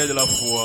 de la foi.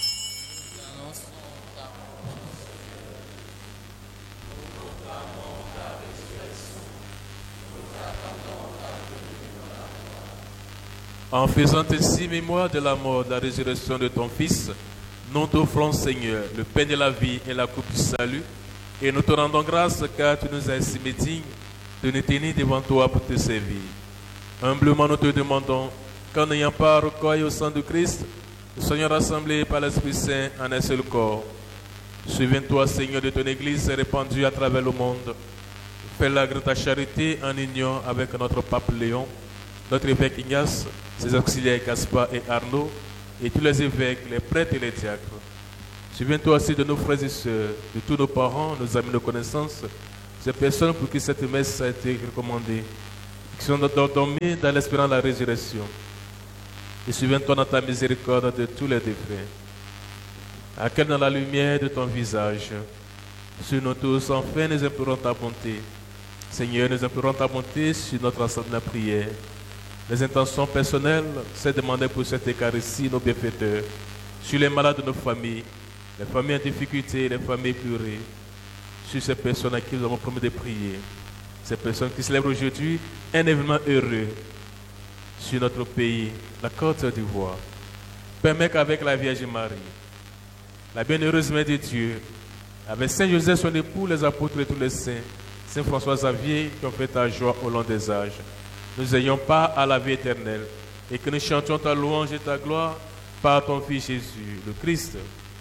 En faisant ainsi mémoire de la mort, de la résurrection de ton Fils, nous t'offrons, Seigneur, le pain de la vie et la coupe du salut, et nous te rendons grâce car tu nous as estimés dignes de nous tenir devant toi pour te servir. Humblement nous te demandons qu'en ayant part au corps et au sang de Christ, nous soyons rassemblés par l'Esprit Saint en un seul corps. Souviens-toi, Seigneur, de ton Église répandue à travers le monde. Fais-la grâce ta charité en union avec notre pape Léon, notre évêque Ignace, ses auxiliaires Gaspard et Arnaud, et tous les évêques, les prêtres et les diacres. Souviens-toi aussi de nos frères et sœurs, de tous nos parents, nos amis, nos connaissances, ces personnes pour qui cette messe a été recommandée, qui sont endormis dans l'espérance de la résurrection. Et souviens-toi dans ta miséricorde de tous les défunts. Accueille dans la lumière de ton visage. Sur nous tous, enfin, nous implorons ta bonté. Seigneur, nous implorons ta bonté sur notre ensemble de la prière. Les intentions personnelles, c'est demander pour cette Eucharistie, nos bienfaiteurs, sur les malades de nos familles, les familles en difficulté, les familles pleurées, sur ces personnes à qui nous avons promis de prier, ces personnes qui célèbrent aujourd'hui un événement heureux sur notre pays, la Côte d'Ivoire. Permets qu'avec la Vierge Marie, la bienheureuse Mère de Dieu, avec Saint Joseph, son époux, les apôtres et tous les saints, Saint François Xavier, qui ont fait ta joie au long des âges, nous ayons part à la vie éternelle et que nous chantions ta louange et ta gloire par ton Fils Jésus, le Christ.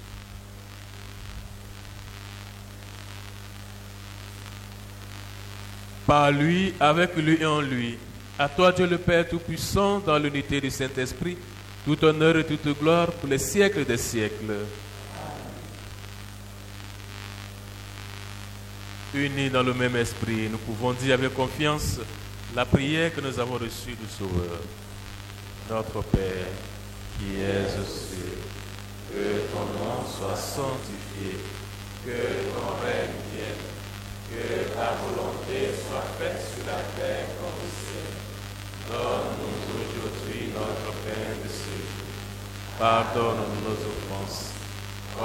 Par lui, avec lui et en lui, à toi Dieu le Père Tout-Puissant, dans l'unité du Saint-Esprit, tout honneur et toute gloire pour les siècles des siècles. Unis dans le même esprit, nous pouvons dire avec confiance la prière que nous avons reçue du Sauveur. Notre Père, qui es aux cieux, que ton nom soit sanctifié, que ton règne vienne, que ta volonté soit faite sur la terre comme au ciel. Donne-nous aujourd'hui notre pain de ce jour. Pardonne-nous nos offenses,